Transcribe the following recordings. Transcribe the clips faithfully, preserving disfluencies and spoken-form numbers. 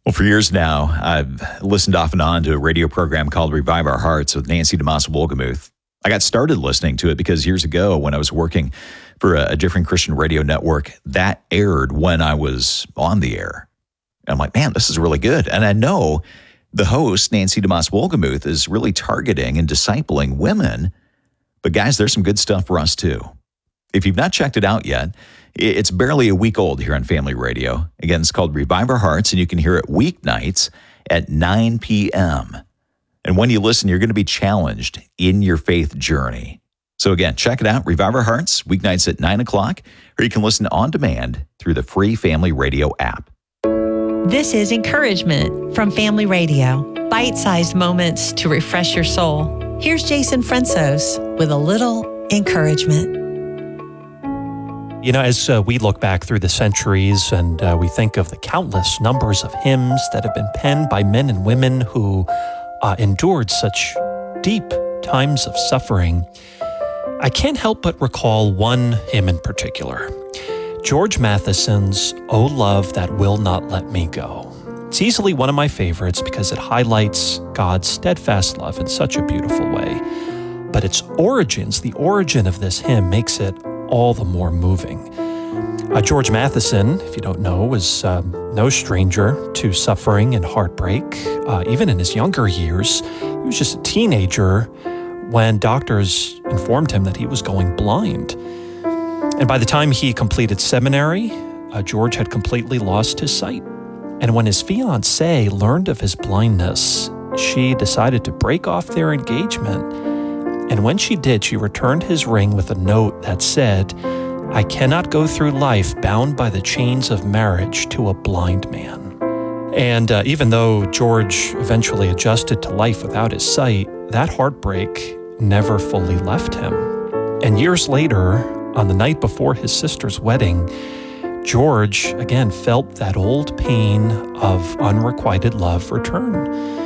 Well, for years now, I've listened off and on to a radio program called Revive Our Hearts with Nancy DeMoss Wolgemuth. I got started listening to it because years ago when I was working for a, a different Christian radio network, that aired when I was on the air. And I'm like, man, this is really good. And I know the host, Nancy DeMoss Wolgemuth, is really targeting and discipling women. But guys, there's some good stuff for us too. If you've not checked it out yet, it's barely a week old here on Family Radio. Again, it's called Revive Our Hearts, and you can hear it weeknights at nine p.m. And when you listen, you're going to be challenged in your faith journey. So again, check it out, Revive Our Hearts, weeknights at nine o'clock, or you can listen on demand through the free Family Radio app. This is Encouragement from Family Radio, bite-sized moments to refresh your soul. Here's Jason Fransos with a little encouragement. You know, as uh, we look back through the centuries and uh, we think of the countless numbers of hymns that have been penned by men and women who uh, endured such deep times of suffering, I can't help but recall one hymn in particular, George Matheson's "O Love That Will Not Let Me Go." It's easily one of my favorites because it highlights God's steadfast love in such a beautiful way. But its origins, the origin of this hymn, makes it all the more moving. Uh, George Matheson, if you don't know, was um, no stranger to suffering and heartbreak. Uh, even in his younger years, he was just a teenager when doctors informed him that he was going blind. And by the time he completed seminary, uh, George had completely lost his sight. And when his fiancée learned of his blindness, she decided to break off their engagement. And when she did, she returned his ring with a note that said, "I cannot go through life bound by the chains of marriage to a blind man." And uh, even though George eventually adjusted to life without his sight, that heartbreak never fully left him. And years later, on the night before his sister's wedding, George again felt that old pain of unrequited love return.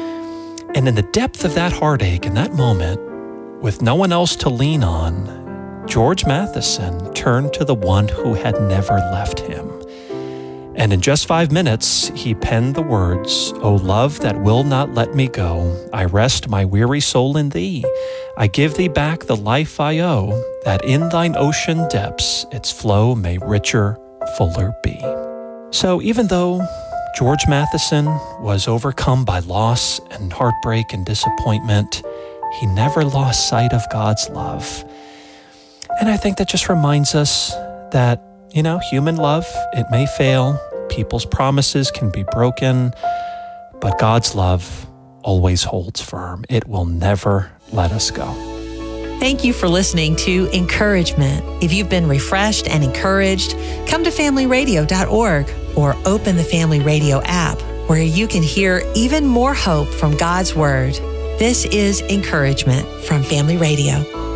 And in the depth of that heartache, in that moment, with no one else to lean on, George Matheson turned to the one who had never left him. And in just five minutes, he penned the words, "O love that will not let me go, I rest my weary soul in thee. I give thee back the life I owe, that in thine ocean depths its flow may richer, fuller be." So even though George Matheson was overcome by loss and heartbreak and disappointment, he never lost sight of God's love. And I think that just reminds us that, you know, human love, it may fail, people's promises can be broken, but God's love always holds firm. It will never let us go. Thank you for listening to Encouragement. If you've been refreshed and encouraged, come to family radio dot org or open the Family Radio app where you can hear even more hope from God's Word. This is Encouragement from Family Radio.